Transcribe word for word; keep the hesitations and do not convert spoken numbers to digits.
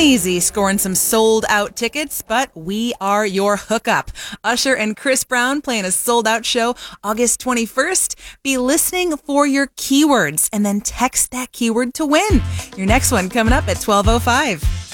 easy scoring some sold out tickets, but we are your hookup. Usher and Chris Brown playing a sold out show August twenty-first. Be listening for your keywords and then text that keyword to win. Your next one coming up at twelve oh five.